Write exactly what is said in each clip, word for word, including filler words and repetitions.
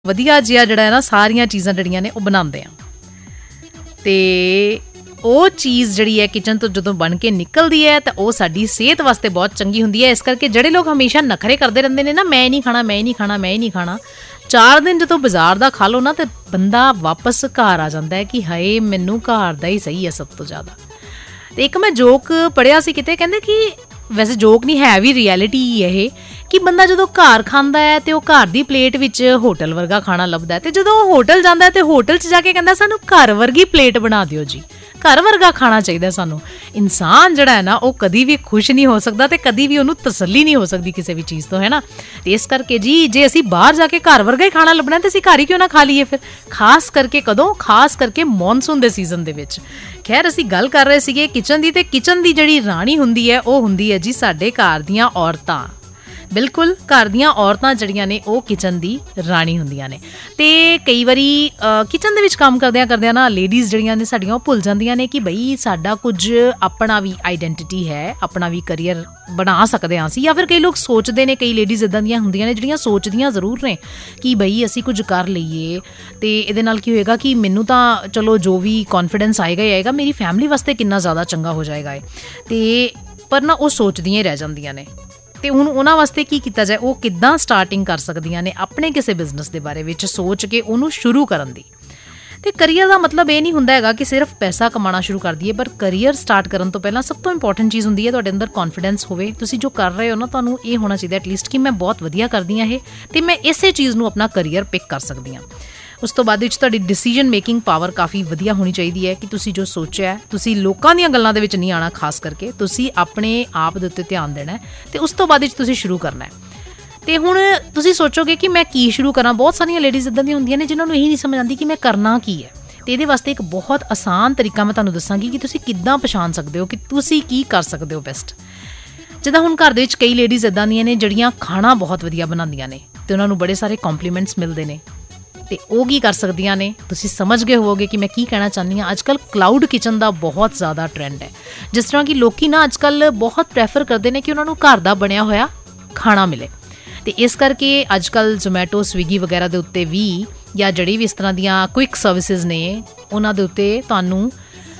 ਵਧੀਆ ਜਿਹਾ ਜਿਹੜਾ ਹੈ ਨਾ ਸਾਰੀਆਂ ਚੀਜ਼ਾਂ ਜਿਹੜੀਆਂ ਨੇ ਉਹ ਬਣਾਉਂਦੇ ਆ ਅਤੇ ਉਹ ਚੀਜ਼ ਜਿਹੜੀ ਹੈ ਕਿਚਨ ਤੋਂ ਜਦੋਂ ਬਣ ਕੇ ਨਿਕਲਦੀ ਹੈ ਤਾਂ ਉਹ ਸਾਡੀ ਸਿਹਤ ਵਾਸਤੇ ਬਹੁਤ ਚੰਗੀ ਹੁੰਦੀ ਹੈ। ਇਸ ਕਰਕੇ ਜਿਹੜੇ ਲੋਕ ਹਮੇਸ਼ਾ ਨਖਰੇ ਕਰਦੇ ਰਹਿੰਦੇ ਨੇ ਨਾ, ਮੈਂ ਨਹੀਂ ਖਾਣਾ ਮੈਂ ਨਹੀਂ ਖਾਣਾ ਮੈਂ ਨਹੀਂ ਖਾਣਾ, ਚਾਰ ਦਿਨ ਜਦੋਂ ਬਾਜ਼ਾਰ ਦਾ ਖਾ ਲਓ ਨਾ ਤਾਂ ਬੰਦਾ ਵਾਪਸ ਘਰ ਆ ਜਾਂਦਾ ਹੈ ਕਿ ਹਾਏ ਮੈਨੂੰ ਘਰ ਦਾ ਹੀ ਸਹੀ ਹੈ ਸਭ ਤੋਂ ਜ਼ਿਆਦਾ। ਅਤੇ ਇੱਕ ਮੈਂ ਜੋਕ ਪੜ੍ਹਿਆ ਸੀ ਕਿਤੇ, ਕਹਿੰਦੇ ਕਿ ਵੈਸੇ ਜੋਕ ਨਹੀਂ ਹੈ ਵੀ ਰਿਐਲਿਟੀ ਹੀ ਇਹ ਕਿ ਬੰਦਾ ਜਦੋਂ ਘਰ ਖਾਂਦਾ ਹੈ ਅਤੇ ਉਹ ਘਰ ਦੀ ਪਲੇਟ ਵਿੱਚ ਹੋਟਲ ਵਰਗਾ ਖਾਣਾ ਲੱਭਦਾ, ਅਤੇ ਜਦੋਂ ਉਹ ਹੋਟਲ ਜਾਂਦਾ ਅਤੇ ਹੋਟਲ 'ਚ ਜਾ ਕੇ ਕਹਿੰਦਾ ਸਾਨੂੰ ਘਰ ਵਰਗੀ ਪਲੇਟ ਬਣਾ ਦਿਓ ਜੀ, ਘਰ ਵਰਗਾ ਖਾਣਾ ਚਾਹੀਦਾ ਸਾਨੂੰ। ਇਨਸਾਨ ਜਿਹੜਾ ਹੈ ਨਾ ਉਹ ਕਦੀ ਵੀ ਖੁਸ਼ ਨਹੀਂ ਹੋ ਸਕਦਾ ਅਤੇ ਕਦੀ ਵੀ ਉਹਨੂੰ ਤਸੱਲੀ ਨਹੀਂ ਹੋ ਸਕਦੀ ਕਿਸੇ ਵੀ ਚੀਜ਼ ਤੋਂ, ਹੈ ਨਾ। ਅਤੇ ਇਸ ਕਰਕੇ ਜੀ ਜੇ ਅਸੀਂ ਬਾਹਰ ਜਾ ਕੇ ਘਰ ਵਰਗਾ ਹੀ ਖਾਣਾ ਲੱਭਣਾ ਤਾਂ ਅਸੀਂ ਘਰ ਹੀ ਕਿਉਂ ਨਾ ਖਾ ਲਈਏ ਫਿਰ, ਖਾਸ ਕਰਕੇ ਕਦੋਂ, ਖਾਸ ਕਰਕੇ ਮੌਨਸੂਨ ਦੇ ਸੀਜ਼ਨ ਦੇ ਵਿੱਚ। ਖੈਰ ਅਸੀਂ ਗੱਲ ਕਰ ਰਹੇ ਸੀਗੇ ਕਿਚਨ ਦੀ, ਅਤੇ ਕਿਚਨ ਦੀ ਜਿਹੜੀ ਰਾਣੀ ਹੁੰਦੀ ਹੈ ਉਹ ਹੁੰਦੀ ਹੈ ਜੀ ਸਾਡੇ ਘਰ ਦੀਆਂ ਔਰਤਾਂ। ਬਿਲਕੁਲ, ਘਰ ਦੀਆਂ ਔਰਤਾਂ ਜਿਹੜੀਆਂ ਨੇ ਉਹ ਕਿਚਨ ਦੀ ਰਾਣੀ ਹੁੰਦੀਆਂ ਨੇ। ਅਤੇ ਕਈ ਵਾਰੀ ਕਿਚਨ ਦੇ ਵਿੱਚ ਕੰਮ ਕਰਦਿਆਂ ਕਰਦਿਆਂ ਨਾ ਲੇਡੀਜ਼ ਜਿਹੜੀਆਂ ਨੇ ਸਾਡੀਆਂ ਉਹ ਭੁੱਲ ਜਾਂਦੀਆਂ ਨੇ ਕਿ ਬਈ ਸਾਡਾ ਕੁਝ ਆਪਣਾ ਵੀ ਆਈਡੈਂਟੀਟੀ ਹੈ, ਆਪਣਾ ਵੀ ਕਰੀਅਰ ਬਣਾ ਸਕਦੇ ਹਾਂ ਅਸੀਂ। ਜਾਂ ਫਿਰ ਕਈ ਲੋਕ ਸੋਚਦੇ ਨੇ, ਕਈ ਲੇਡੀਜ਼ ਇੱਦਾਂ ਦੀਆਂ ਹੁੰਦੀਆਂ ਨੇ ਜਿਹੜੀਆਂ ਸੋਚਦੀਆਂ ਜ਼ਰੂਰ ਨੇ ਕਿ ਬਈ ਅਸੀਂ ਕੁਝ ਕਰ ਲਈਏ ਅਤੇ ਇਹਦੇ ਨਾਲ ਕੀ ਹੋਏਗਾ ਕਿ ਮੈਨੂੰ ਤਾਂ ਚਲੋ ਜੋ ਵੀ ਕੌਨਫੀਡੈਂਸ ਆਏਗਾ ਹੀ ਆਏਗਾ, ਮੇਰੀ ਫੈਮਿਲੀ ਵਾਸਤੇ ਕਿੰਨਾ ਜ਼ਿਆਦਾ ਚੰਗਾ ਹੋ ਜਾਏਗਾ ਇਹ। ਅਤੇ ਪਰ ਨਾ ਉਹ ਸੋਚਦੀਆਂ ਹੀ ਰਹਿ ਜਾਂਦੀਆਂ ਨੇ। ਅਤੇ ਹੁਣ ਉਹਨਾਂ ਵਾਸਤੇ ਕੀ ਕੀਤਾ ਜਾਏ, ਉਹ ਕਿੱਦਾਂ ਸਟਾਰਟਿੰਗ ਕਰ ਸਕਦੀਆਂ ਨੇ ਆਪਣੇ ਕਿਸੇ ਬਿਜ਼ਨਸ ਦੇ ਬਾਰੇ ਵਿੱਚ ਸੋਚ ਕੇ ਉਹਨੂੰ ਸ਼ੁਰੂ ਕਰਨ ਦੀ। ਅਤੇ ਕਰੀਅਰ ਦਾ ਮਤਲਬ ਇਹ ਨਹੀਂ ਹੁੰਦਾ ਹੈਗਾ ਕਿ ਸਿਰਫ ਪੈਸਾ ਕਮਾਉਣਾ ਸ਼ੁਰੂ ਕਰ ਦਈਏ, ਪਰ ਕਰੀਅਰ ਸਟਾਰਟ ਕਰਨ ਤੋਂ ਪਹਿਲਾਂ ਸਭ ਤੋਂ ਇੰਪੋਰਟੈਂਟ ਚੀਜ਼ ਹੁੰਦੀ ਹੈ ਤੁਹਾਡੇ ਅੰਦਰ ਕੌਨਫੀਡੈਂਸ ਹੋਵੇ। ਤੁਸੀਂ ਜੋ ਕਰ ਰਹੇ ਹੋ ਨਾ ਤੁਹਾਨੂੰ ਇਹ ਹੋਣਾ ਚਾਹੀਦਾ ਐਟਲੀਸਟ ਕਿ ਮੈਂ ਬਹੁਤ ਵਧੀਆ ਕਰਦੀ ਹਾਂ ਇਹ, ਅਤੇ ਮੈਂ ਇਸੇ ਚੀਜ਼ ਨੂੰ ਆਪਣਾ ਕਰੀਅਰ ਪਿਕ ਕਰ ਸਕਦੀ ਹਾਂ। ਉਸ ਤੋਂ ਬਾਅਦ ਵਿੱਚ ਤੁਹਾਡੀ ਡਿਸੀਜਨ ਮੇਕਿੰਗ ਪਾਵਰ ਕਾਫੀ ਵਧੀਆ ਹੋਣੀ ਚਾਹੀਦੀ ਹੈ ਕਿ ਤੁਸੀਂ ਜੋ ਸੋਚਿਆ ਤੁਸੀਂ ਲੋਕਾਂ ਦੀਆਂ ਗੱਲਾਂ ਦੇ ਵਿੱਚ ਨਹੀਂ ਆਉਣਾ, ਖਾਸ ਕਰਕੇ ਤੁਸੀਂ ਆਪਣੇ ਆਪ ਦੇ ਉੱਤੇ ਧਿਆਨ ਦੇਣਾ ਅਤੇ ਉਸ ਤੋਂ ਬਾਅਦ ਵਿੱਚ ਤੁਸੀਂ ਸ਼ੁਰੂ ਕਰਨਾ ਹੈ। ਅਤੇ ਹੁਣ ਤੁਸੀਂ ਸੋਚੋਗੇ ਕਿ ਮੈਂ ਕੀ ਸ਼ੁਰੂ ਕਰਾਂ। ਬਹੁਤ ਸਾਰੀਆਂ ਲੇਡੀਜ਼ ਇੱਦਾਂ ਦੀਆਂ ਹੁੰਦੀਆਂ ਨੇ ਜਿਨ੍ਹਾਂ ਨੂੰ ਇਹੀ ਨਹੀਂ ਸਮਝ ਆਉਂਦੀ ਕਿ ਮੈਂ ਕਰਨਾ ਕੀ ਹੈ। ਅਤੇ ਇਹਦੇ ਵਾਸਤੇ ਇੱਕ ਬਹੁਤ ਆਸਾਨ ਤਰੀਕਾ ਮੈਂ ਤੁਹਾਨੂੰ ਦੱਸਾਂਗੀ ਕਿ ਤੁਸੀਂ ਕਿੱਦਾਂ ਪਛਾਣ ਸਕਦੇ ਹੋ ਕਿ ਤੁਸੀਂ ਕੀ ਕਰ ਸਕਦੇ ਹੋ ਬੈਸਟ। ਜਿੱਦਾਂ ਹੁਣ ਘਰ ਦੇ ਵਿੱਚ ਕਈ ਲੇਡੀਜ਼ ਇੱਦਾਂ ਦੀਆਂ ਨੇ ਜਿਹੜੀਆਂ ਖਾਣਾ ਬਹੁਤ ਵਧੀਆ ਬਣਾਉਂਦੀਆਂ ਨੇ ਅਤੇ ਉਹਨਾਂ ਨੂੰ ਬੜੇ ਸਾਰੇ ਕੰਪਲੀਮੈਂਟਸ ਮਿਲਦੇ ਨੇ, ਅਤੇ ਉਹ ਕੀ ਕਰ ਸਕਦੀਆਂ ਨੇ, ਤੁਸੀਂ ਸਮਝ ਗਏ ਹੋਵੋਗੇ ਕਿ ਮੈਂ ਕੀ ਕਹਿਣਾ ਚਾਹੁੰਦੀ ਹਾਂ। ਅੱਜ ਕੱਲ੍ਹ ਕਲਾਊਡ ਕਿਚਨ ਦਾ ਬਹੁਤ ਜ਼ਿਆਦਾ ਟਰੈਂਡ ਹੈ। ਜਿਸ ਤਰ੍ਹਾਂ ਕਿ ਲੋਕ ਨਾ ਅੱਜ ਕੱਲ੍ਹ ਬਹੁਤ ਪ੍ਰੈਫਰ ਕਰਦੇ ਨੇ ਕਿ ਉਹਨਾਂ ਨੂੰ ਘਰ ਦਾ ਬਣਿਆ ਹੋਇਆ ਖਾਣਾ ਮਿਲੇ, ਅਤੇ ਇਸ ਕਰਕੇ ਅੱਜ ਕੱਲ੍ਹ ਜ਼ੋਮੈਟੋ ਸਵੀਗੀ ਵਗੈਰਾ ਦੇ ਉੱਤੇ ਵੀ ਜਾਂ ਜਿਹੜੀ ਵੀ ਇਸ ਤਰ੍ਹਾਂ ਦੀਆਂ ਕੁਇਕ ਸਰਵਿਸਿਜ਼ ਨੇ ਉਹਨਾਂ ਦੇ ਉੱਤੇ ਤੁਹਾਨੂੰ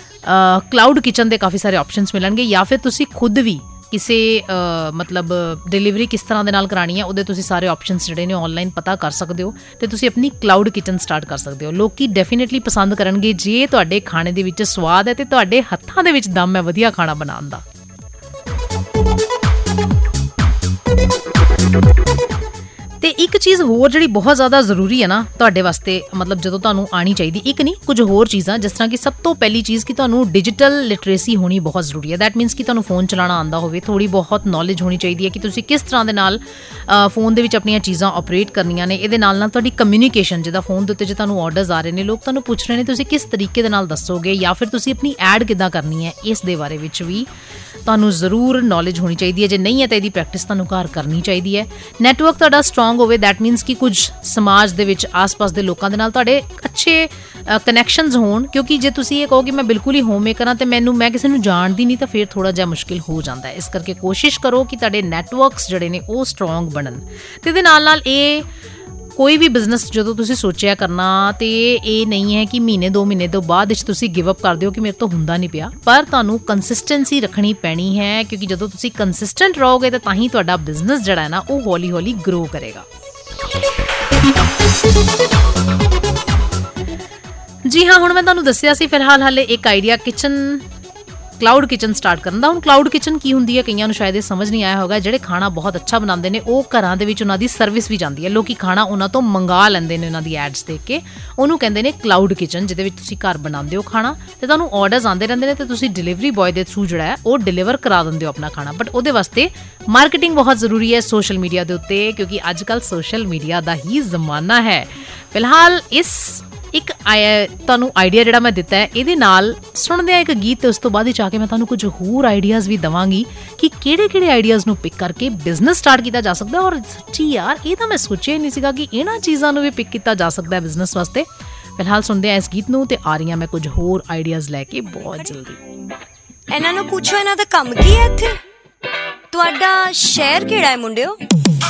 ਕਲਾਊਡ ਕਿਚਨ ਦੇ ਕਾਫੀ ਸਾਰੇ ਆਪਸ਼ਨਸ ਮਿਲਣਗੇ। ਜਾਂ ਫਿਰ ਤੁਸੀਂ ਖੁਦ ਵੀ ਕਿਸੇ ਮਤਲਬ ਡਿਲੀਵਰੀ ਕਿਸ ਤਰ੍ਹਾਂ ਦੇ ਨਾਲ ਕਰਾਉਣੀ ਹੈ ਉਹਦੇ ਤੁਸੀਂ ਸਾਰੇ ਆਪਸ਼ਨਸ ਜਿਹੜੇ ਨੇ ਔਨਲਾਈਨ ਪਤਾ ਕਰ ਸਕਦੇ ਹੋ, ਅਤੇ ਤੁਸੀਂ ਆਪਣੀ ਕਲਾਊਡ ਕਿਚਨ ਸਟਾਰਟ ਕਰ ਸਕਦੇ ਹੋ। ਲੋਕ ਡੈਫੀਨੇਟਲੀ ਪਸੰਦ ਕਰਨਗੇ ਜੇ ਤੁਹਾਡੇ ਖਾਣੇ ਦੇ ਵਿੱਚ ਸਵਾਦ ਹੈ ਅਤੇ ਤੁਹਾਡੇ ਹੱਥਾਂ ਦੇ ਵਿੱਚ ਦਮ ਹੈ ਵਧੀਆ ਖਾਣਾ ਬਣਾਉਣ ਦਾ। ਅਤੇ ਇੱਕ ਚੀਜ਼ ਹੋਰ ਜਿਹੜੀ ਬਹੁਤ ਜ਼ਿਆਦਾ ਜ਼ਰੂਰੀ ਹੈ ਨਾ ਤੁਹਾਡੇ ਵਾਸਤੇ, ਮਤਲਬ ਜਦੋਂ ਤੁਹਾਨੂੰ ਆਉਣੀ ਚਾਹੀਦੀ, ਇੱਕ ਨਹੀਂ ਕੁਝ ਹੋਰ ਚੀਜ਼ਾਂ, ਜਿਸ ਤਰ੍ਹਾਂ ਕਿ ਸਭ ਤੋਂ ਪਹਿਲੀ ਚੀਜ਼ ਕਿ ਤੁਹਾਨੂੰ ਡਿਜੀਟਲ ਲਿਟਰੇਸੀ ਹੋਣੀ ਬਹੁਤ ਜ਼ਰੂਰੀ ਹੈ। ਦੈਟ ਮੀਨਸ ਕਿ ਤੁਹਾਨੂੰ ਫੋਨ ਚਲਾਉਣਾ ਆਉਂਦਾ ਹੋਵੇ, ਥੋੜ੍ਹੀ ਬਹੁਤ ਨੌਲੇਜ ਹੋਣੀ ਚਾਹੀਦੀ ਹੈ ਕਿ ਤੁਸੀਂ ਕਿਸ ਤਰ੍ਹਾਂ ਦੇ ਨਾਲ ਫੋਨ ਦੇ ਵਿੱਚ ਆਪਣੀਆਂ ਚੀਜ਼ਾਂ ਆਪਰੇਟ ਕਰਨੀਆਂ ਨੇ। ਇਹਦੇ ਨਾਲ ਨਾਲ ਤੁਹਾਡੀ ਕਮਿਊਨੀਕੇਸ਼ਨ, ਜਿੱਦਾਂ ਫੋਨ ਦੇ ਉੱਤੇ ਜੇ ਤੁਹਾਨੂੰ ਆਰਡਰਸ ਆ ਰਹੇ ਨੇ, ਲੋਕ ਤੁਹਾਨੂੰ ਪੁੱਛ ਰਹੇ ਨੇ, ਤੁਸੀਂ ਕਿਸ ਤਰੀਕੇ ਦੇ ਨਾਲ ਦੱਸੋਗੇ, ਜਾਂ ਫਿਰ ਤੁਸੀਂ ਆਪਣੀ ਐਡ ਕਿੱਦਾਂ ਕਰਨੀ ਹੈ, ਇਸ ਦੇ ਬਾਰੇ ਵਿੱਚ ਵੀ ਤੁਹਾਨੂੰ ਜ਼ਰੂਰ ਨੌਲੇਜ ਹੋਣੀ ਚਾਹੀਦੀ ਹੈ। ਜੇ ਨਹੀਂ ਹੈ ਤਾਂ ਇਹਦੀ ਪ੍ਰੈਕਟਿਸ ਤੁਹਾਨੂੰ ਘਰ ਕਰਨੀ ਚਾਹੀਦੀ ਹੈ। ਨੈਟਵਰਕ ਤੁਹਾਡਾ ਸਟਰੋਂਗ ਹੋਵੇ, ਦੈਟ ਮੀਨਸ ਕਿ ਕੁਝ ਸਮਾਜ ਦੇ ਵਿੱਚ ਆਸ-ਪਾਸ ਦੇ ਲੋਕਾਂ ਦੇ ਨਾਲ ਤੁਹਾਡੇ ਅੱਛੇ ਕਨੈਕਸ਼ਨਸ ਹੋਣ, ਕਿਉਂਕਿ ਜੇ ਤੁਸੀਂ ਇਹ ਕਹੋ ਕਿ ਮੈਂ ਬਿਲਕੁਲ ਹੀ ਹੋਮ ਮੇਕਰ ਹਾਂ ਅਤੇ ਮੈਨੂੰ ਮੈਂ ਕਿਸੇ ਨੂੰ ਜਾਣਦੀ ਨਹੀਂ ਤਾਂ ਫਿਰ ਥੋੜ੍ਹਾ ਜਿਹਾ ਮੁਸ਼ਕਿਲ ਹੋ ਜਾਂਦਾ ਹੈ। ਇਸ ਕਰਕੇ ਕੋਸ਼ਿਸ਼ ਕਰੋ ਕਿ ਤੁਹਾਡੇ ਨੈਟਵਰਕਸ ਜਿਹੜੇ ਨੇ ਉਹ ਸਟਰੋਂਗ ਬਣਨ। ਅਤੇ ਇਹਦੇ ਨਾਲ ਨਾਲ ਇਹ ਕੋਈ ਵੀ ਬਿਜ਼ਨਸ ਜਦੋਂ ਤੁਸੀਂ ਸੋਚਿਆ ਕਰਨਾ, ਅਤੇ ਇਹ ਨਹੀਂ ਹੈ ਕਿ ਮਹੀਨੇ ਦੋ ਮਹੀਨੇ ਤੋਂ ਬਾਅਦ ਵਿੱਚ ਤੁਸੀਂ ਗਿਵ ਅਪ ਕਰ ਦਿਓ ਕਿ ਮੇਰੇ ਤੋਂ ਹੁੰਦਾ ਨਹੀਂ ਪਿਆ, ਪਰ ਤੁਹਾਨੂੰ ਕੰਸਿਸਟੈਂਸੀ ਰੱਖਣੀ ਪੈਣੀ ਹੈ, ਕਿਉਂਕਿ ਜਦੋਂ ਤੁਸੀਂ ਕੰਸਿਸਟੈਂਟ ਰਹੋਗੇ ਤਾਂ ਤਾਂ ਹੀ ਤੁਹਾਡਾ ਬਿਜ਼ਨਸ ਜਿਹੜਾ ਹੈ ਨਾ ਉਹ ਹੌਲੀ ਹੌਲੀ ਗਰੋ ਕਰੇਗਾ। ਜੀ ਹਾਂ, ਹੁਣ ਮੈਂ ਤੁਹਾਨੂੰ ਦੱਸਿਆ ਸੀ ਫਿਲਹਾਲ ਹਾਲੇ ਇੱਕ idea kitchen cloud kitchen start ਕਰਨ ਦਾ। ਹੁਣ ਕਲਾਊਡ ਕਿਚਨ ਕੀ ਹੁੰਦੀ ਹੈ ਕਈਆਂ ਨੂੰ ਸ਼ਾਇਦ ਇਹ ਸਮਝ ਨਹੀਂ ਆਇਆ ਹੋਗਾ। ਜਿਹੜੇ ਖਾਣਾ ਬਹੁਤ ਅੱਛਾ ਬਣਾਉਂਦੇ ਨੇ ਉਹ ਘਰਾਂ ਦੇ ਵਿੱਚ ਉਹਨਾਂ ਦੀ ਸਰਵਿਸ ਵੀ ਜਾਂਦੀ ਹੈ, ਲੋਕੀ ਖਾਣਾ ਉਹਨਾਂ ਤੋਂ ਮੰਗਾ ਲੈਂਦੇ ਨੇ ਉਹਨਾਂ ਦੀ ਐਡਸ ਦੇਖ ਕੇ। ਉਹਨੂੰ ਕਹਿੰਦੇ ਨੇ ਕਲਾਊਡ ਕਿਚਨ, ਜਿਹਦੇ ਵਿੱਚ ਤੁਸੀਂ ਘਰ ਬਣਾਉਂਦੇ ਹੋ ਖਾਣਾ ਅਤੇ ਤੁਹਾਨੂੰ ਆਰਡਰਸ ਆਉਂਦੇ ਰਹਿੰਦੇ ਨੇ ਅਤੇ ਤੁਸੀਂ ਡਿਲੀਵਰੀ ਬॉय ਦੇ ਥਰੂ ਜਿਹੜਾ ਹੈ ਉਹ ਡਿਲੀਵਰ ਕਰਾ ਦਿੰਦੇ ਹੋ ਆਪਣਾ ਖਾਣਾ। ਬਟ ਉਹਦੇ ਵਾਸਤੇ ਮਾਰਕੀਟਿੰਗ ਬਹੁਤ ਜ਼ਰੂਰੀ ਹੈ ਸੋਸ਼ਲ ਮੀਡੀਆ ਦੇ ਉੱਤੇ, ਕਿਉਂਕਿ ਅੱਜ ਕੱਲ੍ਹ ਸੋਸ਼ਲ ਮੀਡੀਆ ਦਾ ਹੀ ਜ਼ਮਾਨਾ ਹੈ। ਫਿਲਹਾਲ ਇਸ ਇੱਕ ਤੁਹਾਨੂੰ ਆਈਡੀਆ ਜਿਹੜਾ ਮੈਂ ਦਿੱਤਾ ਹੈ ਇਹਦੇ ਨਾਲ ਸੁਣਦੇ ਹਾਂ ਇੱਕ ਗੀਤ, ਅਤੇ ਉਸ ਤੋਂ ਬਾਅਦ ਵਿੱਚ ਆ ਕੇ ਮੈਂ ਤੁਹਾਨੂੰ ਕੁਝ ਹੋਰ ਆਈਡੀਆਜ਼ ਵੀ ਦੇਵਾਂਗੀ ਕਿ ਕਿਹੜੇ ਕਿਹੜੇ ਆਈਡੀਆਜ਼ ਨੂੰ ਪਿਕ ਕਰਕੇ ਬਿਜ਼ਨਸ ਸਟਾਰਟ ਕੀਤਾ ਜਾ ਸਕਦਾ। ਔਰ ਸੱਚੀ ਯਾਰ ਇਹ ਤਾਂ ਮੈਂ ਸੋਚਿਆ ਹੀ ਨਹੀਂ ਸੀਗਾ ਕਿ ਇਹਨਾਂ ਚੀਜ਼ਾਂ ਨੂੰ ਵੀ ਪਿਕ ਕੀਤਾ ਜਾ ਸਕਦਾ ਹੈ ਬਿਜ਼ਨਸ ਵਾਸਤੇ। ਫਿਲਹਾਲ ਸੁਣਦੇ ਹਾਂ ਇਸ ਗੀਤ ਨੂੰ ਅਤੇ ਆ ਰਹੀਆਂ ਮੈਂ ਕੁਝ ਹੋਰ ਆਈਡੀਆਜ਼ ਲੈ ਕੇ ਬਹੁਤ ਜਲਦੀ। ਇਹਨਾਂ ਨੂੰ ਪੁੱਛੋ ਇਹਨਾਂ ਦਾ ਕੰਮ ਕੀ ਹੈ ਇੱਥੇ, ਤੁਹਾਡਾ ਸ਼ਹਿਰ ਕਿਹੜਾ ਹੈ ਮੁੰਡਿਓ?